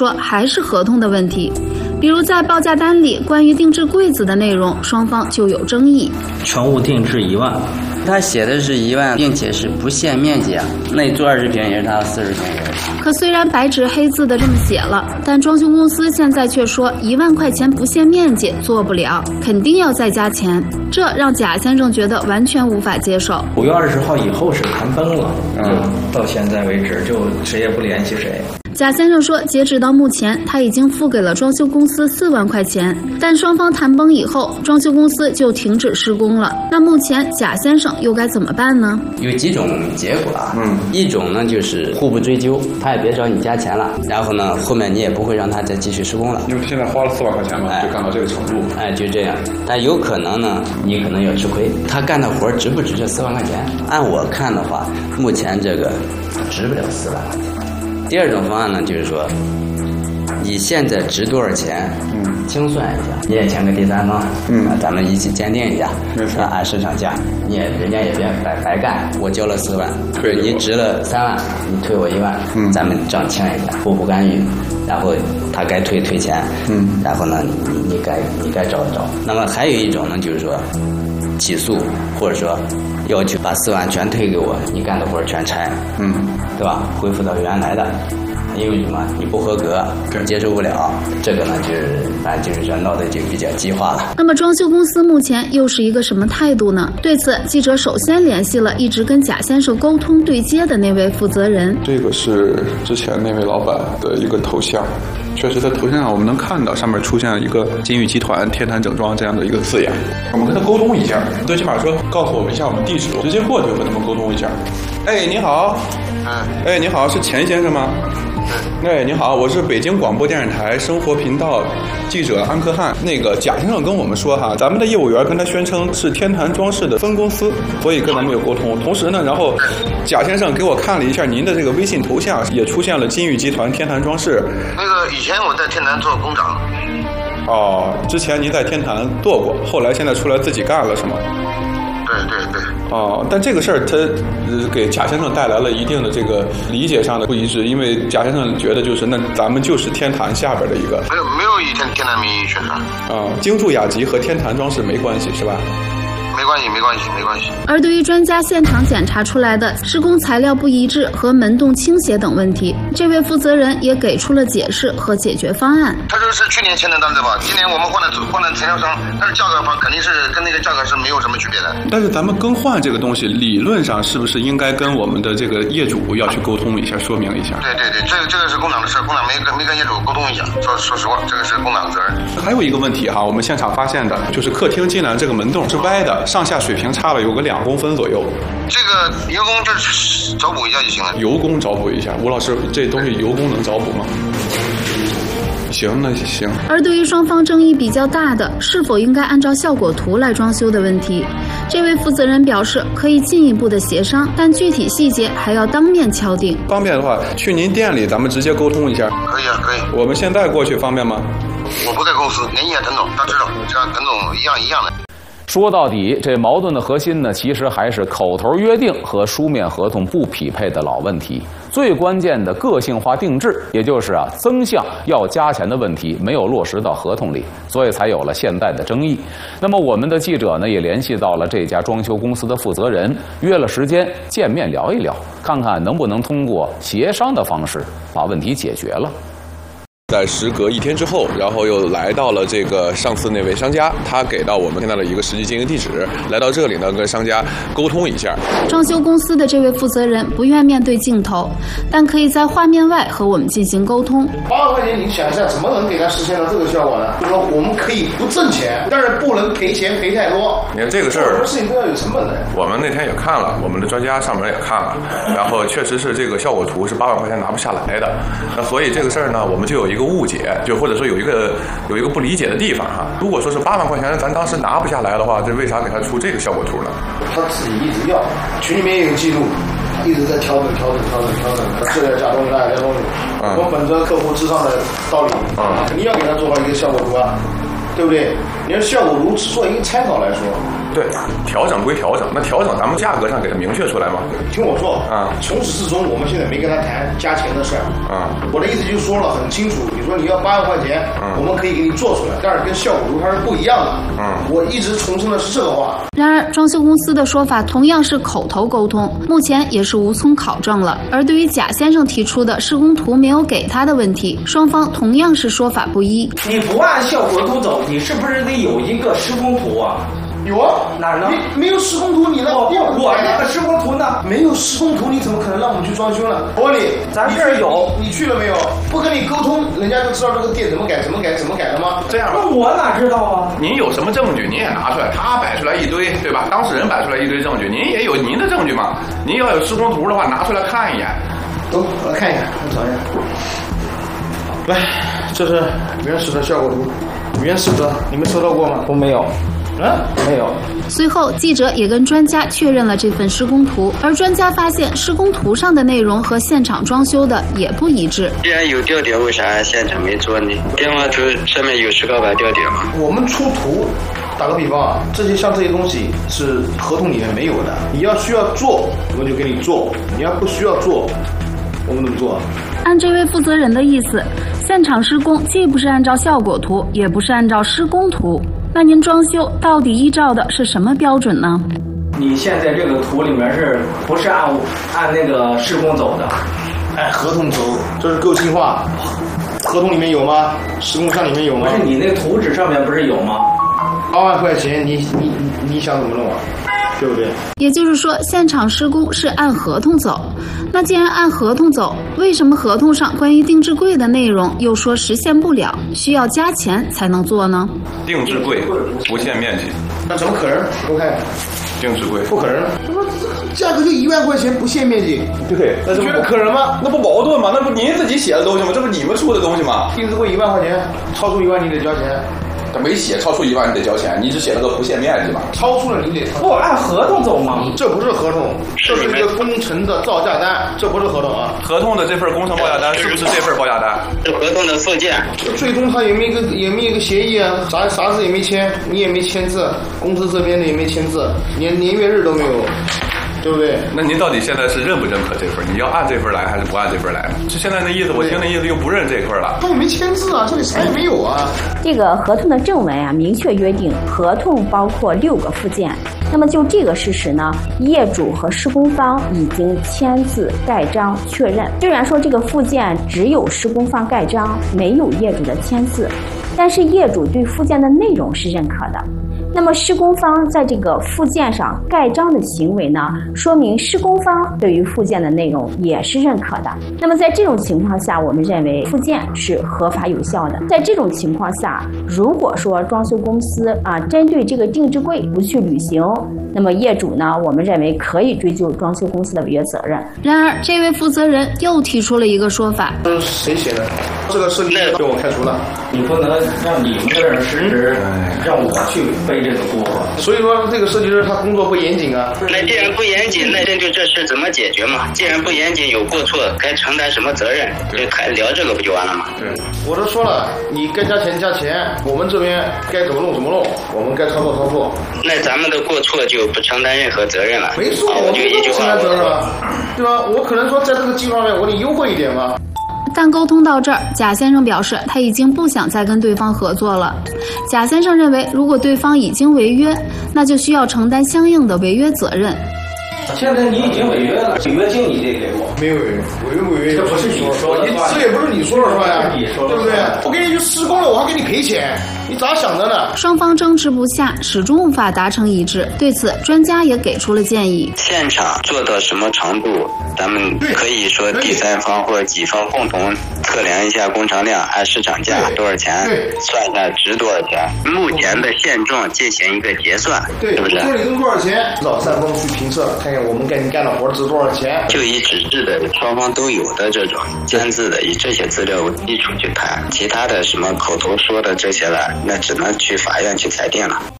说还是合同的问题。比如在报价单里关于定制柜子的内容，双方就有争议。 全屋定制1万， 他写的是1万，并且是不限面积啊，那你做20平也是他40平也是。 可虽然白纸黑字的这么写了，但装修公司现在却说1万块钱不限面积做不了，肯定要再加钱，这让贾先生觉得完全无法接受。 5月20号以后是谈崩了，到现在为止就谁也不联系谁。 贾先生说，截止到目前，他已经付给了装修公司4万块钱，但双方谈崩以后，装修公司就停止施工了。那目前贾先生又该怎么办呢？ 有几种结果啊，一种呢就是互不追究，他也别找你加钱了，然后呢后面你也不会让他再继续施工了， 因为现在花了4万块钱嘛，就干到这个程度， 就这样。但有可能呢，你可能要吃亏，他干的活值不值这4万块钱？按我看的话，目前这个值不了4万块钱。第二种方案呢，就是说，你现在值多少钱，清算一下，你也请个第三方，咱们一起鉴定一下，按市场价，人家也别白干，我交了4万，你值了3万，你退我1万，咱们账清一下，互不干预，然后他该退钱，然后呢，你该找。那么还有一种呢，就是说，起诉或者说要求把4万全退给我，你干的活全拆，对吧？恢复到原来的，因为什么？你不合格，接受不了，这个呢反正就是说闹得就比较激化了。 那么装修公司目前又是一个什么态度呢？对此，记者首先联系了一直跟贾先生沟通对接的那位负责人。 这个是之前那位老板的一个头像，确实在头像上我们能看到上面出现一个金宇集团天坛整装这样的一个字眼。我们跟他沟通一下，最起码说告诉我们一下我们地址，直接过去跟他们沟通一下。哎，你好，哎，你好，是钱先生吗？哎，你好，我是北京广播电视台生活频道记者安克汉。那个贾先生跟我们说哈，咱们的业务员跟他宣称是天坛装饰的分公司，所以跟咱们有沟通。同时呢，然后贾先生给我看了一下您的这个微信头像，也出现了金宇集团天坛装饰。 那个以前我在天坛做工长。 哦，之前您在天坛做过，后来现在出来自己干了是吗？ 对。 哦，但这个事儿他给贾先生带来了一定的这个理解上的不一致，因为贾先生觉得就是那咱们就是天坛下边的一个， 没有以天坛名义宣传。 京筑雅集和天坛装饰没关系是吧？没关系。 而对于专家现场检查出来的施工材料不一致和门洞倾斜等问题，这位负责人也给出了解释和解决方案。 他说是去年签的单子吧，今年我们换了材料商，但是价格方肯定是跟那个价格是没有什么区别的。 但是咱们更换这个东西，理论上是不是应该跟我们的这个业主要去沟通一下，说明一下？ 对，这个是工长的事，工长没跟业主沟通一下。说实话，这个是工长的责任。 还有一个问题哈，我们现场发现的就是客厅进来这个门洞是歪的，上下水平差了有个2公分左右。 这个油工就是找补一下就行了。 油工找补一下，吴老师，这东西油工能找补吗？行，那行。 而对于双方争议比较大的是否应该按照效果图来装修的问题，这位负责人表示可以进一步的协商，但具体细节还要当面敲定。 方便的话，去您店里咱们直接沟通一下。 可以啊，可以。 我们现在过去方便吗？ 我不在公司，联系滕总，他知道，这样滕总一样的。 说到底，这矛盾的核心呢，其实还是口头约定和书面合同不匹配的老问题。最关键的个性化定制，也就是增项要加钱的问题，没有落实到合同里，所以才有了现在的争议。那么我们的记者呢，也联系到了这家装修公司的负责人，约了时间见面聊一聊，看看能不能通过协商的方式把问题解决了。 在时隔1天之后，然后又来到了这个上次那位商家，他给到我们现在的一个实际经营地址，来到这里呢，跟商家沟通一下。 装修公司的这位负责人不愿面对镜头，但可以在画面外和我们进行沟通。 8万块钱，你想一下，怎么能给他实现到这个效果呢？就是说，我们可以不挣钱，但是不能赔钱赔太多。 你看这个事儿， 什么事情都要有成本的。 我们那天也看了，我们的专家上门也看了，然后确实是这个效果图是8万块钱拿不下来的。那所以这个事儿呢，我们就有一个误解，就或者说有一个不理解的地方哈。如果说是8万块钱，咱当时拿不下来的话，这为啥给他出这个效果图呢？ 他自己一直要，群里面也有记录，一直在调整，这要加东西，那要加东西。我本着客户至上的道理，肯定要给他做好一个效果图啊，对不对？你要效果图只做一个参考来说， 对，调整归调整，那调整咱们价格上给它明确出来吗？ 听我说啊，从始至终我们现在没跟他谈加钱的事儿啊。我的意思就是说了很清楚，你说你要8万块钱，我们可以给你做出来，但是跟效果图它是不一样的。我一直重申的是这个话。 然而，装修公司的说法同样是口头沟通，目前也是无从考证了。而对于贾先生提出的施工图没有给他的问题，双方同样是说法不一。 你不按效果图走，你是不是得有一个施工图啊？ 有啊， 哪儿呢？ 你没有施工图，你那我那个施工图呢？ 没有施工图，你怎么可能让我们去装修呢？我问你， 咱这儿有， 你去了没有？不跟你沟通，人家就知道这个店怎么改的吗？ 这样， 那我哪知道啊？ 您有什么证据，您也拿出来。他摆出来一堆，对吧？当事人摆出来一堆证据，您也有您的证据嘛？您要有施工图的话，拿出来看一眼。 走，我来看一看，我找一下。来，这是原始的效果图，原始的，你们收到过吗？ 我没有。没有。 随后，记者也跟专家确认了这份施工图，而专家发现施工图上的内容和现场装修的也不一致。 既然有吊点，为啥现场没做呢？电话图上面有10个把吊点吗？ 我们出图，打个比方啊，这些东西是合同里面没有的，你要需要做，我们就给你做；你要不需要做，我们怎么做啊？ 按这位负责人的意思，现场施工既不是按照效果图，也不是按照施工图。那您装修到底依照的是什么标准呢？ 你现在这个图里面不是按那个施工走的？ 按合同走，这是构计划。合同里面有吗？施工上里面有吗？ 不是，你那图纸上面不是有吗 ？8万块钱，你想怎么弄啊？对不对？ 也就是说，现场施工是按合同走。那既然按合同走，为什么合同上关于定制柜的内容又说实现不了，需要加钱才能做呢？ 定制柜不限面积， 那怎么可能？我看定制柜不可能，他妈价格就1万块钱不限面积， 对，那觉得可能吗？ 那不矛盾吗？那不您自己写的东西吗？这不你们出的东西吗？ 定制柜1万块钱，超出1万你得交钱。 他没写超出1万你得交钱，你只写了个不限面积嘛。 超出了你得不按合同走吗？ 这不是合同，这是一个工程的造价单，这不是合同啊。 合同的这份工程报价单是不是这份报价单？ 是合同的附件。 最终他也没一个协议啊，啥字也没签，你也没签字，公司这边的也没签字，连年月日都没有。对不对？ 那您到底现在是认不认可这份？你要按这份来还是不按这份来？就现在那意思，我听那意思又不认这份了。 他也没签字啊，这里啥也没有啊。 这个合同的正文啊，明确约定合同包括6个附件。那么就这个事实呢，业主和施工方已经签字盖章确认。虽然说这个附件只有施工方盖章，没有业主的签字，但是业主对附件的内容是认可的。那么施工方在这个附件上盖章的行为呢，说明施工方对于附件的内容也是认可的。那么在这种情况下，我们认为附件是合法有效的。在这种情况下，如果说装修公司针对这个定制柜不去履行，那么业主呢，我们认为可以追究装修公司的违约责任。 然而，这位负责人又提出了一个说法： 这是谁写的？这个设计师被我开除了。 你不能让你们这儿实时让我去背这个锅。 所以说，这个设计师他工作不严谨啊。 那既然不严谨，那针对这事怎么解决嘛？既然不严谨，有过错该承担什么责任？就聊这个不就完了吗？ 对，我都说了，你该加钱加钱，我们这边该怎么弄怎么弄，我们该操作操作。 那咱们的过错就不承担任何责任了。 没错， 我就一句话， 承担责任了，对吧？我可能说在这个基础上面我给你优惠一点嘛。 但沟通到这儿，贾先生表示他已经不想再跟对方合作了。贾先生认为，如果对方已经违约，那就需要承担相应的违约责任。 现在你已经违约了，违约金你得给我。 没有违约， 这不是你说的话， 这也不是你说的话呀， 对不对？我给你去施工了，我还给你赔钱，你咋想的呢？ 双方争执不下，始终无法达成一致。对此，专家也给出了建议： 现场做到什么程度，咱们可以说第三方或者几方共同测量一下工程量，按市场价多少钱，算一下值多少钱，目前的现状进行一个结算， 对不是？ 这里挣多少钱？找三方去评测，看看我们给你干的活值多少钱。 就以纸质的双方都有的这种签字的，以这些资料为基础去谈，其他的什么口头说的这些了，那只能去法院去裁定了。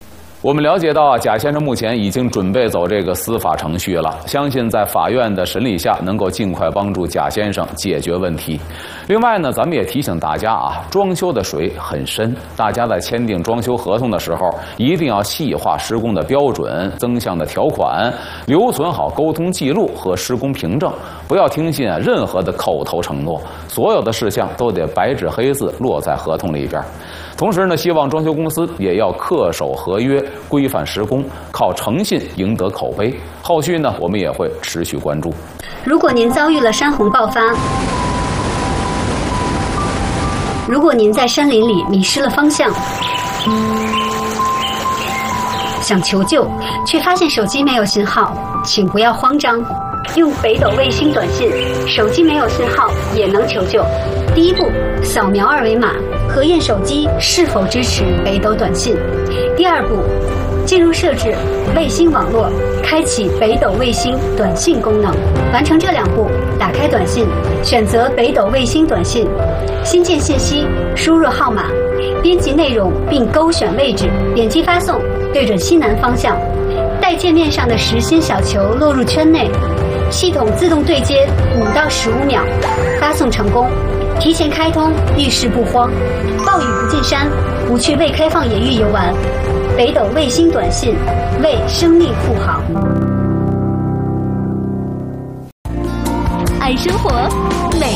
我们了解到啊，贾先生目前已经准备走这个司法程序了，相信在法院的审理下，能够尽快帮助贾先生解决问题。另外呢，咱们也提醒大家啊，装修的水很深，大家在签订装修合同的时候，一定要细化施工的标准、增项的条款，留存好沟通记录和施工凭证，不要听信任何的口头承诺，所有的事项都得白纸黑字落在合同里边。同时呢，希望装修公司也要恪守合约，规范施工，靠诚信赢得口碑。后续呢，我们也会持续关注。 如果您遭遇了山洪爆发，如果您在山林里迷失了方向，想求救却发现手机没有信号，请不要慌张，用北斗卫星短信，手机没有信号也能求救。第一步，扫描二维码，核验手机是否支持北斗短信。第二步，进入设置卫星网络，开启北斗卫星短信功能。完成这2步，打开短信，选择北斗卫星短信，新建信息，输入号码，编辑内容并勾选位置，点击发送，对准西南方向，待界面上的实心小球落入圈内，系统自动对接5到15秒，发送成功。提前开通，遇事不慌，暴雨不进山，不去未开放野域游玩。北斗卫星短信，为生命护航。 爱生活，